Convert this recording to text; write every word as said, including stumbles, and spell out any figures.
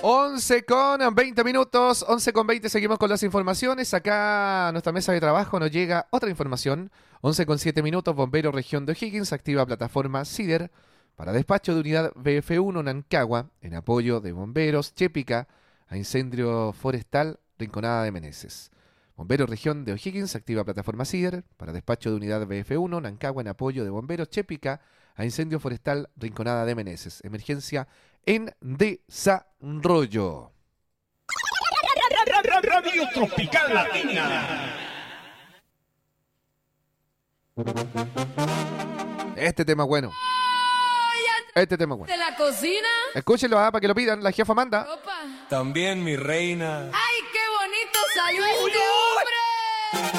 once con veinte minutos, once con veinte, seguimos con las informaciones. Acá a nuestra mesa de trabajo nos llega otra información. once con siete minutos, Bomberos Región de O'Higgins activa plataforma CIDER para despacho de unidad B F uno Nancagua en apoyo de Bomberos Chépica a incendio forestal Rinconada de Meneses. Bomberos Región de O'Higgins activa plataforma CIDER para despacho de unidad B F uno Nancagua en apoyo de Bomberos Chépica a incendio forestal Rinconada de Meneses. Emergencia en desarrollo. Radio Tropical Latina. Este tema es bueno. Este tema es bueno. ¿De la cocina? Escúchenlo ah, para que lo pidan. La jefa manda. Opa. También mi reina. ¡Ay!